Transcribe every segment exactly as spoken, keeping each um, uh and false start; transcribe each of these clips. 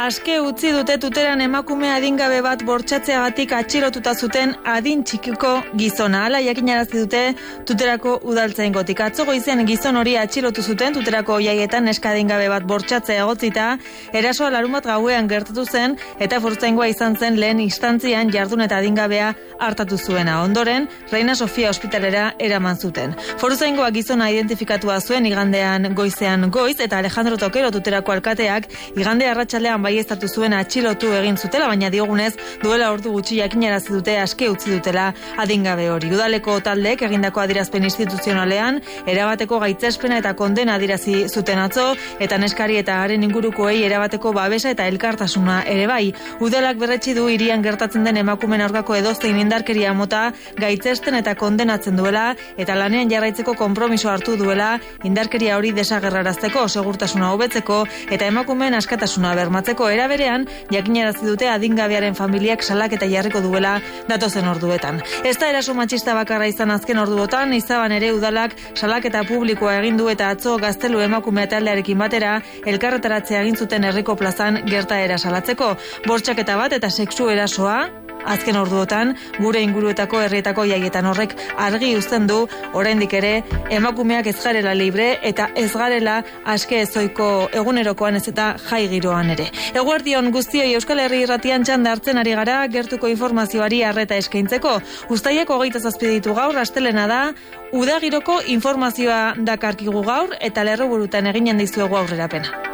Aske utzi dute Tuteran emakume adingabe bat bortxatzeagatik atxilotuta zuten adin txikiko gizona. Hala jakinarazi dute Tuterako udaltzaingotik. Atzo goizean gizon hori atxilotu zuten Tuterako jaietan neska adingabe bat bortxatzea egotzita. Erasoa larunbat gauean gertatu zen eta fortzaingoa izan zen lehen instantzian jardun eta adingabea hartatu zuena. Ondoren, Reina Sofia ospitalera eraman zuten. Fortzaingoa gizona identifikatua zuen igandean goizean goiz eta Alejandro Tokero Tuterako alkateak igande arratsaldean baieztatu zuen atxilotu egin zutela, baina diogunez duela ordu gutxi jakinarazi dute aske utzi dutela adingabe hori. Udaleko taldeek egindako adierazpen instituzionalean erabateko gaitzespena eta kondena adierazi zuten atzo eta neskari eta haren ingurukoei erabateko babesa eta elkartasuna ere bai. Udalak berretsi du hirian gertatzen den emakumeen aurkako edozein indarkeria mota gaitzesten eta kondenatzen duela eta lanean jarraitzeko konpromiso hartu duela indarkeria hori desagerrarazteko, segurtasuna hobetzeko eta emakumeen askatasuna bermatzeko. Era berean, jakinarazi dute adingabearen familiak salaketa jarriko duela datozen orduetan. Ez da eraso matxista bakarra izan azken orduotan, Izaban ere udalak salaketa publikoa egin du eta atzo Gaztelu emakume taldearekin batera elkarretaratzea egin zuten herriko plazan gertaera salatzeko. Bortxaketa bat eta sexu erasoa azken orduotan gure inguruetako herrietako jaietan horrek argi uzten du oraindik ere emakumeak ez garela libre eta ez garela aske ezoiko egunerokoan ez eta jai giroan ere. Eguerdion guztioi Euskal Herri Irratian txanda hartzen ari gara gertuko informazioari arreta eskaintzeko. Uztailak hogeita zazpi ditu gaur, astelena da, udagiroko informazioa dakarkigu gaur eta Lerroburutan eginen dizuegu aurrerapena.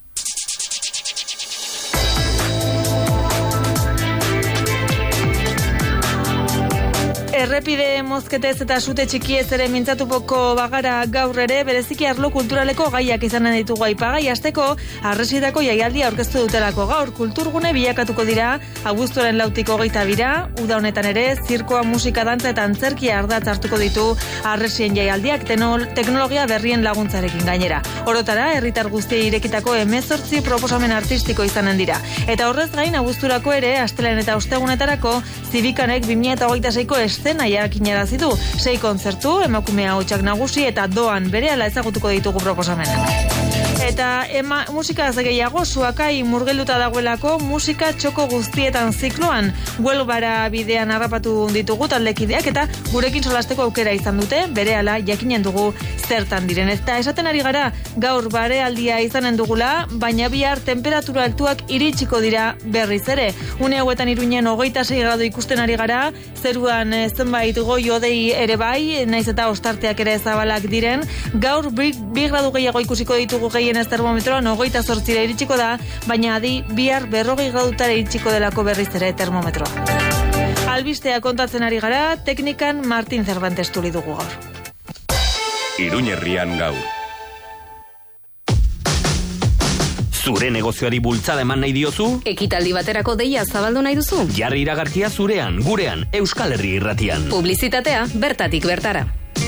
Errepide mozketez eta sute txikiez ere mintzatupoko bagara gaur ere, bereziki arlo kulturaleko gaiak izanen ditugu aipagai. Hasteko Harresietako jaialdia aurkeztu dutelako gaur kulturgune bilakatuko dira abuztuaren lautik hogeita bira, uda honetan ere zirkoa, musika, dantza eta antzerkia ardatz hartuko ditu Harresien jaialdiak teknologia berrien laguntzarekin gainera. Orotara, herritar guztiei irekitako hemezortzi proposamen artistiko izanen dira. Eta horrez gain abuzturako ere, astelen eta ostegunetarako Zibikanek bi mila hogeita seiko estena jakinarazi du. Sei kontzertu, emakumea hotsak nagusi eta doan berehala ezagutuko ditugu proposamenak. Eta ema, musika gehiago, Suakai murgelduta dagoelako musika txoko guztietan zikloan. Huelbara bidean harrapatu ditugu taldekideak eta gurekin solasteko aukera izan dute, berehala jakinen dugu zertan diren. Eta esaten ari gara gaur barealdia izanen dugula, baina bihar temperatura altuak iritsiko dira berriz ere. Une hauetan Iruinen hogeita sei gradu ikusten ari gara, zeruan zenbait goi hodei ere bai, naiz eta ostarteak ere zabalak diren. Gaur bi, bi gradu gehiago ikusiko ditugu gehien ez termometroan, hogeita zortzira iritsiko da, baina adi bihar berrogei gradutara iritsiko delako berriz ere termometroa. Albistea kontatzen ari gara, teknikan Martin Cervantes tuli dugu gaur. Iruñerrian gaur. Zure negozioari bultzada eman nahi diozu? Ekitaldi baterako deia zabaldu nahi duzu? Jarri iragarkia zurean, gurean, Euskal Herri Irratian. Publizitatea bertatik bertara.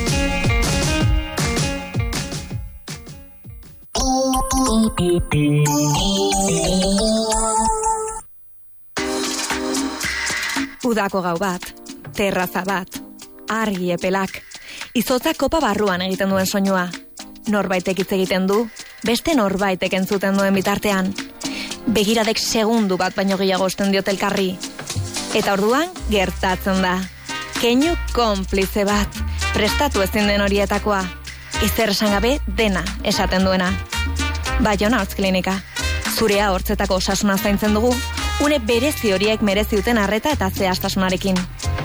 Udako gau bat, terraza bat, argi epelak, izotza kopa barruan egiten duen soinua. Norbaitek hitz egiten du, beste norbaitek entzuten duen bitartean. Begiradek segundu bat baino gehiago osten diot elkarri. Eta orduan gertatzen da. Keinu konplize bat, prestatu ezin den horietakoa. Ezer esan gabe dena esaten duena. Baiona Hortz Klinika. Zurea hortzetako osasuna zaintzen dugu, une berezi horiek merezi duten arreta eta zehaztasunarekin.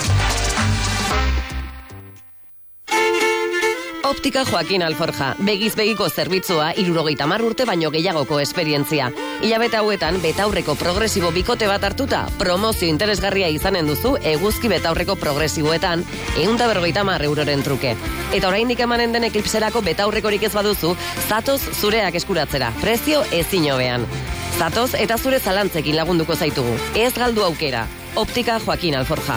Optika Joaquin Alforja, begiz begiko zerbitzua, hirurogeita hamar urte baino gehiagoko esperientzia. Hilabete hauetan, betaurreko progresibo bikote bat hartuta, promozio interesgarria izanen duzu eguzki betaurreko progresiboetan, ehun eta berrogeita hamar euroren truke. Eta oraindik emanen den eklipserako betaurrekorik ez baduzu, zatoz zureak eskuratzera, prezio ezin hobean. Zatoz eta zure zalantzekin lagunduko zaitugu. Ez galdu aukera. Optika Joaquin Alforja.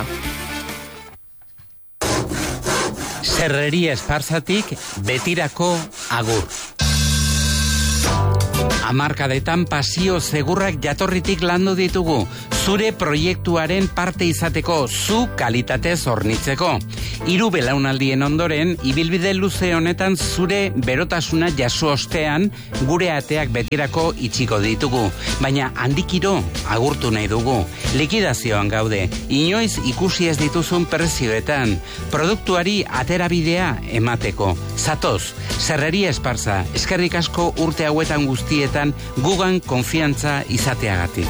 Serreria Esparzatik betirako agur. Hamarkadetan pasio segurrak jatorritik landu ditugu, zure proiektuaren parte izateko, zu kalitatez hornitzeko. Hiru belaunaldien ondoren, ibilbide luze honetan zure berotasuna jaso ostean, gure ateak betirako itxiko ditugu. Baina handikiro agurtu nahi dugu. Likidazioan gaude, inoiz ikusi ez dituzun prezioetan, produktuari aterabidea emateko. Zatoz, Serreria Esparza, eskerrik asko urte hauetan guztietan gugan konfiantza izateagatik.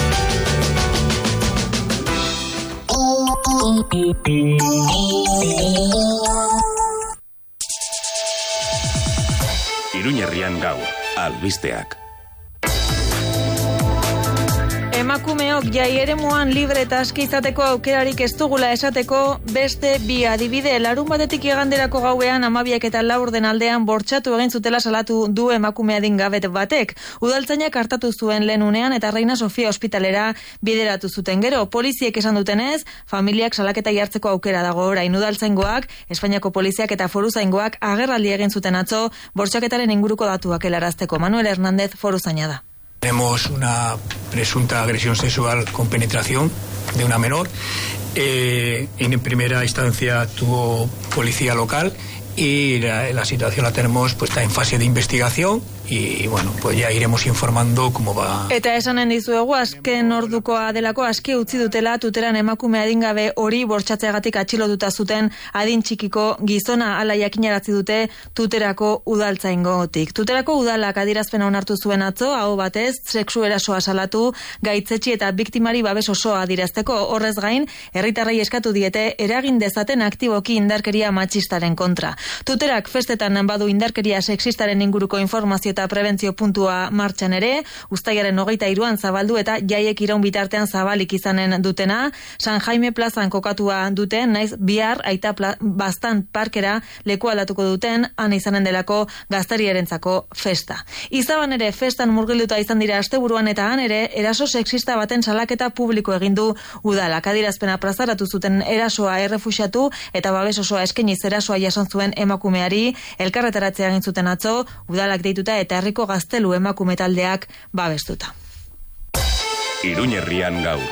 Iruñerrian gaur, albisteak. Emakumeok jai eremuan libre eta aski izateko aukerarik ez dugula esateko beste bi adibide. Larun batetik iganderako gauean amabiak eta laurden aldean bortxatu egin zutela salatu du emakume adingabet batek. Udaltzainak hartatu zuen lehen unean eta Reina Sofia ospitalera bideratu zuten gero. Poliziek esan dutenez, familiak salaketa jartzeko aukera dago orain. Udaltzaingoak, Espainiako poliziak eta foruzaingoak agerraldi egin zuten atzo bortxaketaren inguruko datuak helarazteko. Manuel Hernández foruzaina da. Tenemos una presunta agresión sexual con penetración de una menor. Eh, en primera instancia tuvo policía local y la, la situación la tenemos puesta en fase de investigación y bueno, pues ya iremos informando cómo va. Eta esanen dizuegu azken ordukoa delako aski utzi dutela tuteran emakume adingabe hori bortxatzeagatik atxilotuta zuten adin txikiko gizona, hala jakinarazi dute tuterako udaltzaingotik. Tuterako udalak adierazpena onartu zuen atzo, aho batez, sexu erasoa salatu, gaitzetsi eta biktimari babes osoa adierazteko. Horrez gain, herritarrei eskatu diete eragin dezaten aktiboki indarkeria matxistaren kontra. Tuterak festetan badu indarkeria sexistaren inguruko informazio eta prebentzio puntua martxan ere, uztailaren hogeita hiruan zabaldu eta jaiek iraun bitartean zabalik izanen dutena, San Jaime plazan kokatua duten, naiz bihar aita pla, bastan parkera leku aldatuko duten, han izanen delako gaztarierentzako festa. Izaban ere festan murgilduta izan dira asteburuan eta han ere eraso sexista baten salaketa publiko egin du udalak. Adierazpena plazaratu zuten erasoa errefuxiatu eta babes osoa eskainiz erasoa jasan zuen emakumeari, elkarretaratzea egin zuten atzo, udalak deituta eta herriko gaztelu emakume taldeak babestuta. Iruñerrian gaur.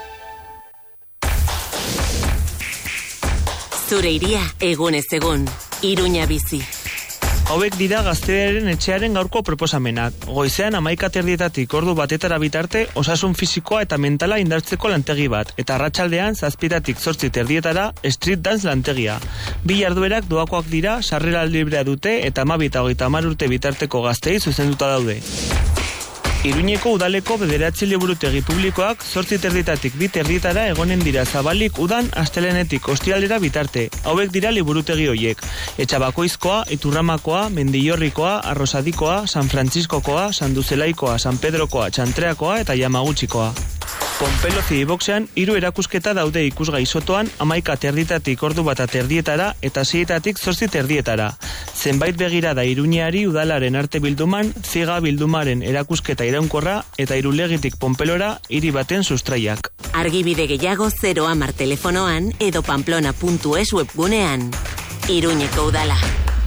Zure iria egunez egun, Iruña bizi. Hauek dira Gaztearen etxearen gaurko proposamenak. Goizean hamaika terdietatik ordu batetara bitarte osasun fisikoa eta mentala indartzeko lantegi bat, eta arratsaldean zazpitatik zortzi terdietara street dance lantegia. Bi jarduerak doakoak dira, sarrera librea dute eta hamabi eta hogeita hamar urte bitarteko gaztei zuzenduta daude. Iruñeko udaleko bederatzi liburutegi publikoak zortzi terdietatik bi terdietara egonen dira zabalik udan astelenetik ostiralera bitarte. Hauek dira liburutegi hoiek. Etxabakoizkoa, Iturramakoa, Mendillorrikoa, Arrosadikoa, San Frantziskokoa, San Duzelaikoa, San Pedrokoa, Txantreakoa eta Yamagutxikoa. Pompelo Zidiboxean hiru erakusketa daude ikusgai sotoan hamaika terditatik ordu bata terdietara eta seietatik zortzi terdietara. Zenbait begirada Iruñeari udalaren arte bilduman, ziga bildumaren erakusketa iraunkorra eta Irulegitik Pompelora hiri baten sustraiak. Argibide gehiago zero hamar telefonoan edo pamplona puntu es webgunean. Iruñeko udala.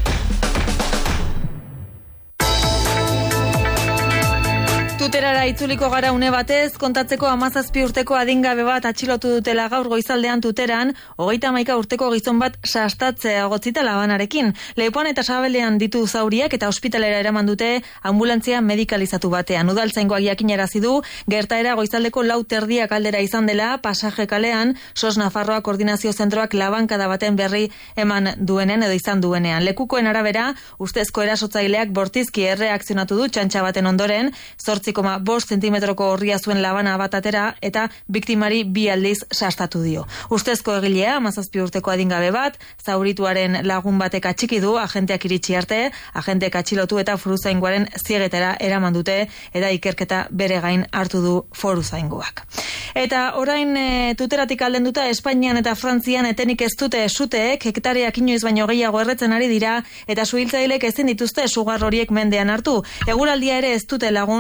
Tuterara itzuliko gara une batez, kontatzeko hamazazpi urteko adingabe bat atxilotu dutela gaur goizaldean Tuteran, hogeita hamaika urteko gizon bat sastatzea gotzita labanarekin. Lepoan eta Sabelean ditu zauriak eta ospitalera eraman dute ambulantzia medikalizatu batean. Udaltzaingoak jakinarazi du, gertaera goizaldeko lau terdiak aldera izan dela, Pasaje kalean, Sos Nafarroa Koordinazio Zentroak labankada baten berri eman duenen edo izan duenean. Lekukoen arabera, ustezko erasotzaileak bortizki erreakzionatu du txantxa baten ondoren, zortzi koma bost zentimetroko horria zuen labana bat atera eta biktimari bi aldiz sastatu dio. Ustezko egilea, hamazazpi urteko adingabe bat, zaurituaren lagun batek atxiki du, agenteak iritsi arte, agenteak atxilotu eta foruzaingoaren ziegetera eraman dute eta ikerketa bere gain hartu du foruzaingoak. Eta orain e, Tuteratik aldenduta Espainian eta Frantzian etenik ez dute suteek, hektareak inoiz baino gehiago erretzen ari dira eta suhiltzailek ezin dituzte sugar horiek mendean hartu. Eguraldia ere ez dute lagun itzal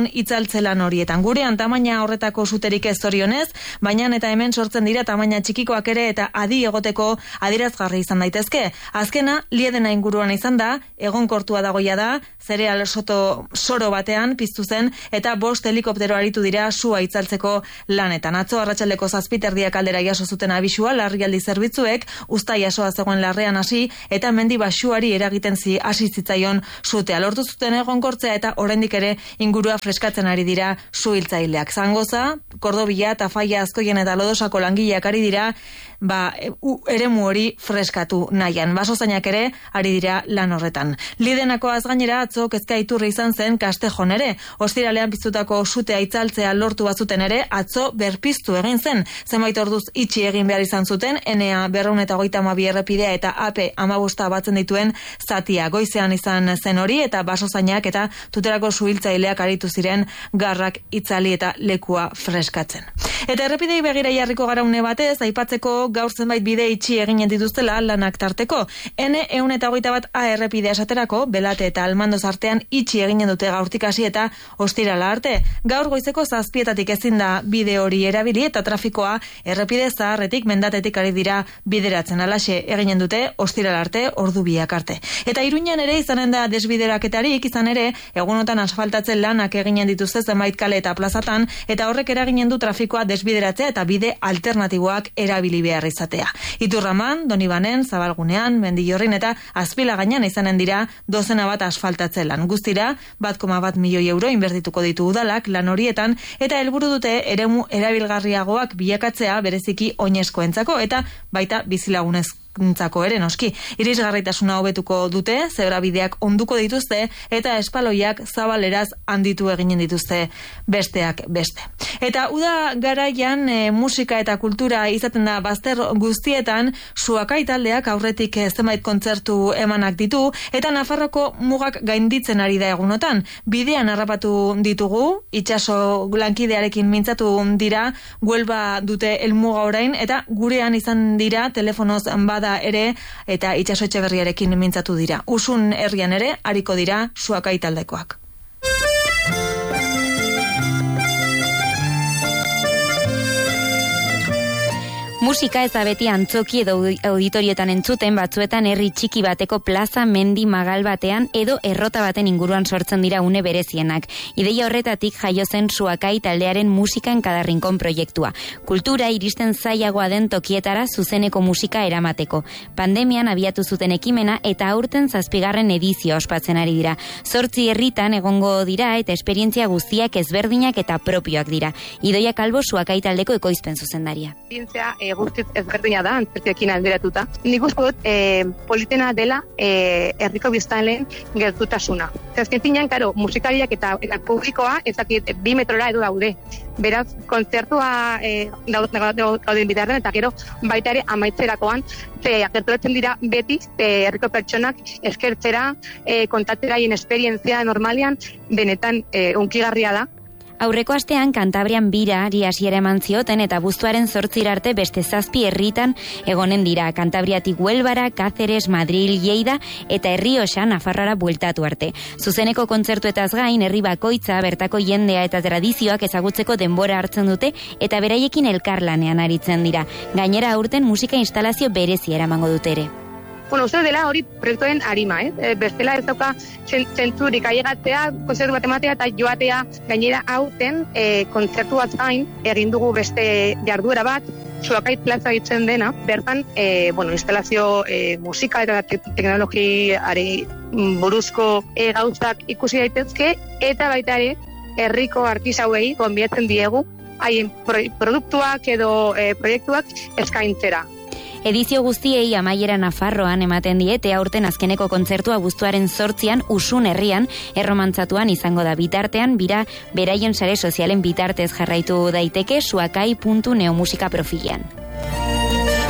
itzaltze lan horietan. Gurean tamaina horretako suterik ez zorionez, baina eta hemen sortzen dira tamaina txikikoak ere eta adi egoteko adierazgarri izan daitezke. Azkena, Liedena inguruan izan da, egonkortua dagoia da, zereal soto soro batean piztu zen eta bost helikoptero aritu dira sua itzaltzeko lanetan. Atzo arratsaldeko zazpiterdiak aldera jaso zuten abisua larrialdi zerbitzuek, usta jasoa zegoen larrean hasi eta mendi basuari eragiten zi hasi zitzaion sutea. Lortu zuten egonkortzea eta oraindik ere ingurua freskatzen ari dira suhiltzaileak. Zangoza, Kordobia, Tafaia, Azkoien eta Lodosako langileak ari dira ba, eremu hori freskatu nahian. Basozainak ere ari dira lan horretan. Liedenakoaz gainera atzo kezka iturri izan zen Kastejon ere. Ostiralean piztutako sutea itzaltzea lortu bazuten ere atzo berpiztu egin zen. Zenbait orduz itxi egin behar izan zuten, enea berrehun eta hogeita hamabi errepidea eta A P hamabosta batzen dituen zatia. Goizean izan zen hori eta basozainak eta tuterako suhiltzaileak aritu ziren garrak itzali eta lekua freskatzen. Eta errepidei begira jarriko gara une batez, aipatzeko gaur zenbait bide itxi eginen dituztela lanak tarteko. Ene ehun eta hogeita bat A errepidea esaterako, Belate eta Almandoz artean itxi eginen dute gaurtik hasi eta ostirala arte. Gaur goizeko zazpietatik ezin da bide hori erabili eta trafikoa errepide zaharretik mendatetik ari dira bideratzen. Alaxe eginen dute ostirala arte, ordu biak arte. Eta Iruñan ere izanen da desbideraketarik, izan ere egunotan asfaltatzen lanak eginen dituzte zenbait kale eta plazatan eta horrek eraginen du trafikoa desbideratzea eta bide alternatiboak erabili behar izatea. Iturraman, Donibanen, Zabalgunean, Mendillorrin eta Azpilagainan izanen dira dozena bat asfaltatzen lan. Guztira, bat koma bat milioi euro inbertituko ditu udalak lan horietan eta helburu dute eremu erabilgarriagoak bilakatzea bereziki oinezkoentzako eta baita bizilagunez ntzako ere noski. Irisgarritasuna hobetuko dute, zebrabideak onduko dituzte eta espaloiak zabaleraz handitu eginen dituzte besteak beste. Eta uda garaian e, musika eta kultura izaten da bazter guztietan, Suakai taldeak aurretik zenbait kontzertu emanak ditu eta Nafarroko mugak gainditzen ari da egunotan. Bidean harrapatu ditugu, itsaso lankidearekin mintzatu dira, Huelva dute helmuga orain eta gurean izan dira telefonoz bada ere eta itsaso Etxeberriarekin mintzatu dira. Usun herrian ere ariko dira Suakai taldekoak. Musika ez da beti antzoki edo auditorioetan entzuten, batzuetan herri txiki bateko plaza, mendi, magal batean edo errota baten inguruan sortzen dira une berezienak. Ideia horretatik jaio zen Suakai taldearen musika enkadarrinkon proiektua. Kultura iristen zailagoa den tokietara zuzeneko musika eramateko. Pandemian abiatu zuten ekimena eta aurten zazpigarren edizioa ospatzen ari dira. Zortzi herritan egongo dira eta esperientzia guztiak ezberdinak eta propioak dira. Idoia Kalbo Suakai taldeko ekoizpen zuzendaria. Guztiz ezberdina da, antzerkiekin alderatuta. Nik uste dut, e, politena dela e, herriko biztanleen gertutasuna. Zazken zinean, karo, musikariak eta, eta publikoa, ezakit, bi metrora edo daude. Beraz, kontzertua e, gauden bitarren, eta gero, baita ere, amaitzerakoan, ze gerturatzen dira beti, e, herriko pertsonak eskertzera, e, kontateraien esperientzia normalian, benetan e, unkigarria da. Aurreko astean Kantabrian birari hasiera eman zioten eta abuztuaren zortzira arte beste zazpi herritan egonen dira. Kantabriatik Huelvara, Cáceres, Madril, Lleida eta Errioxa Nafarroara bueltatu arte. Zuzeneko kontzertuetaz gain herri bakoitza bertako jendea eta tradizioak ezagutzeko denbora hartzen dute eta beraiekin elkarlanean aritzen dira. Gainera aurten musika instalazio berezi eramango dute ere. Bueno, uste dela hori proiektuen harima, eh? E, bestela ez dauka zentzurik aiegatzea, kontzertu bat ematea eta joatea gainera hauten e, kontzertu bat gain egin dugu beste jarduera bat, Suakai plaza ditzen dena, bertan e, bueno, instalazio e, musika eta te teknologiari buruzko e, gauzak ikusi daitezke eta baita ere herriko artisauei gonbidatzen diegu haien pro, produktuak edo e, proiektuak eskaintzera. Edizio guztiei amaiera Nafarroan ematen diete aurten azkeneko kontzertua abuztuaren zortzian Usun herrian erromantzatuan izango da. Bitartean bira beraien sare sozialen bitartez jarraitu daiteke suakai puntu neomusika profilean.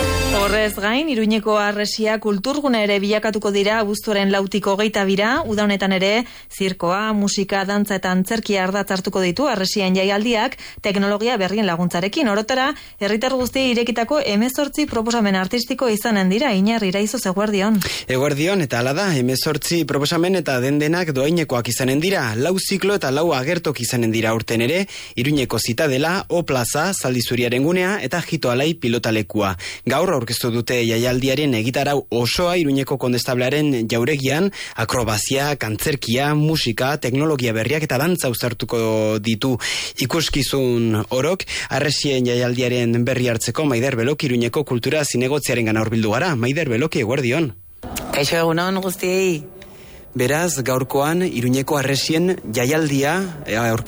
Horrez gain, Iruñeko Harresia kulturgune ere bilakatuko dira abuztuaren lautiko geita bira, uda honetan ere, zirkoa, musika, dantza eta antzerkia ardatz hartuko ditu Harresian jaialdiak, teknologia berrien laguntzarekin. Orotara, herritar guztiei irekitako hemezortzi proposamen artistiko izanen dira, Iñar Iraizoz, eguerdion. Eguerdion, eta hala da, hemezortzi proposamen eta dendenak doainekoak izanen dira, lau ziklo eta lau agertok izanen dira urten ere, Iruñeko Zitadela, O Plaza, Zaldizuriaren gunea eta Jito Alai pilotalekua. Gaur aurkeztu dute jaialdiaren egitarau osoa Iruñeko Kondestablearen jauregian, akrobazia, kantzerkia, musika, teknologia berriak eta dantza uztartuko ditu ikuskizun orok. Harresien jaialdiaren berri hartzeko Maider Beloki Iruñeko Kultura Zinegotziaren gana hurbildu gara. Maider Beloki, eguerdion. Kaixo egunon guztiei. Beraz, gaurkoan Iruñeko Harresien jaialdia